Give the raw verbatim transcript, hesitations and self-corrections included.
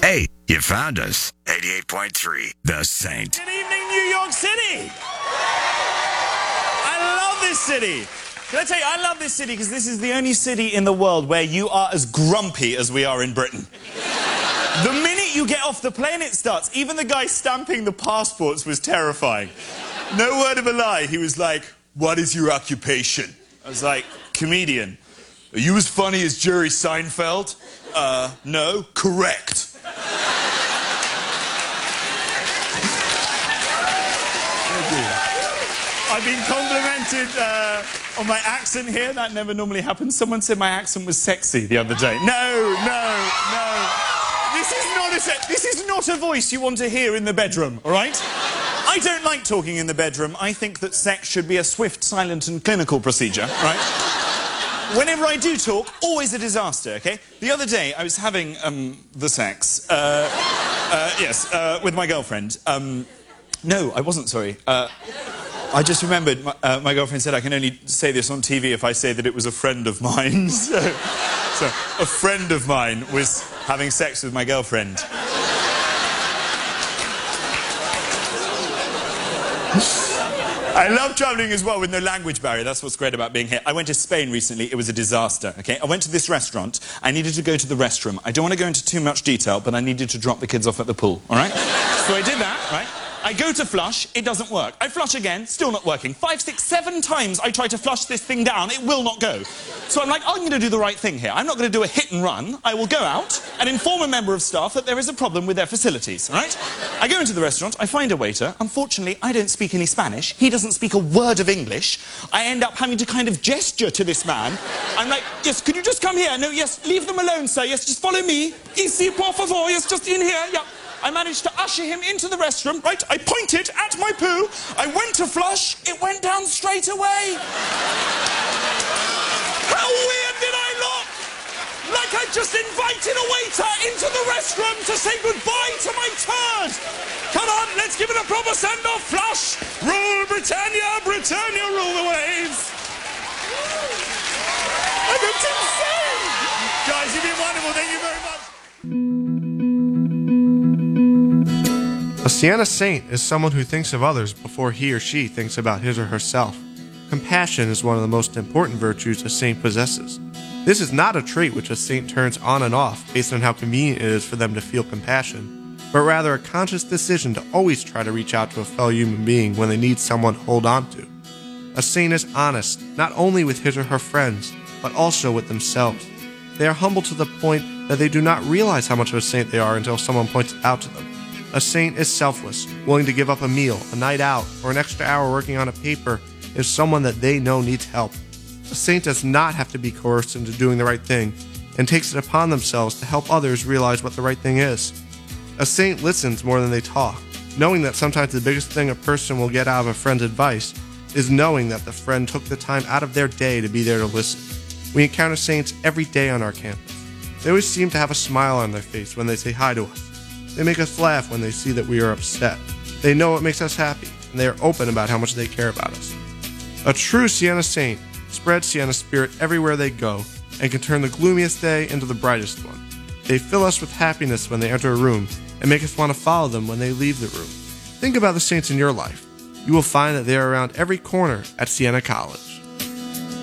Hey, you found us. eighty-eight point three, The Saint. Good evening, New York City. I love this city. Can I tell you, I love this city because this is the only city in the world where you are as grumpy as we are in Britain. The minute you get off the plane, it starts. Even the guy stamping the passports was terrifying. No word of a lie. He was like, "What is your occupation?" I was like, "Comedian." "Are you as funny as Jerry Seinfeld?" Uh, no. Correct. I've been complimented uh, on my accent here. That never normally happens. Someone said my accent was sexy the other day. No, no, no. This is not a se- this is not a voice you want to hear in the bedroom, all right? I don't like talking in the bedroom. I think that sex should be a swift, silent and clinical procedure, right? Whenever I do talk, always a disaster, okay? The other day, I was having, um, the sex, uh, uh, yes, uh, with my girlfriend. Um, no, I wasn't, sorry. Uh, I just remembered, my, uh, my girlfriend said I can only say this on T V if I say that it was a friend of mine. so, so, a friend of mine was having sex with my girlfriend. I love travelling as well with no language barrier. That's what's great about being here. I went to Spain recently. It was a disaster, okay? I went to this restaurant. I needed to go to the restroom. I don't want to go into too much detail, but I needed to drop the kids off at the pool, all right? So I did that, right? I go to flush, it doesn't work. I flush again, still not working. Five, six, seven times I try to flush this thing down, it will not go. So I'm like, I'm going to do the right thing here. I'm not going to do a hit and run. I will go out and inform a member of staff that there is a problem with their facilities, all right? I go into the restaurant, I find a waiter. Unfortunately, I don't speak any Spanish. He doesn't speak a word of English. I end up having to kind of gesture to this man. I'm like, yes, could you just come here? No, yes, leave them alone, sir. Yes, just follow me. Ici, por favor. Yes, just in here. Yeah. I managed to usher him into the restroom, right? I pointed at my poo. I went to flush. It went down straight away. How weird did I look? Like I just invited a waiter into the restroom to say goodbye to my turd. Come on, let's give it a proper send-off. Flush. Rule Britannia. Britannia rule the waves. I looked insane. Guys, you've been wonderful. Thank you very much. A Sienna saint is someone who thinks of others before he or she thinks about his or herself. Compassion is one of the most important virtues a saint possesses. This is not a trait which a saint turns on and off based on how convenient it is for them to feel compassion, but rather a conscious decision to always try to reach out to a fellow human being when they need someone to hold on to. A saint is honest, not only with his or her friends, but also with themselves. They are humble to the point that they do not realize how much of a saint they are until someone points it out to them. A saint is selfless, willing to give up a meal, a night out, or an extra hour working on a paper if someone that they know needs help. A saint does not have to be coerced into doing the right thing, and takes it upon themselves to help others realize what the right thing is. A saint listens more than they talk, knowing that sometimes the biggest thing a person will get out of a friend's advice is knowing that the friend took the time out of their day to be there to listen. We encounter saints every day on our campus. They always seem to have a smile on their face when they say hi to us. They make us laugh when they see that we are upset. They know what makes us happy, and they are open about how much they care about us. A true Sienna saint spreads Sienna spirit everywhere they go, and can turn the gloomiest day into the brightest one. They fill us with happiness when they enter a room, and make us want to follow them when they leave the room. Think about the saints in your life. You will find that they are around every corner at Sienna College.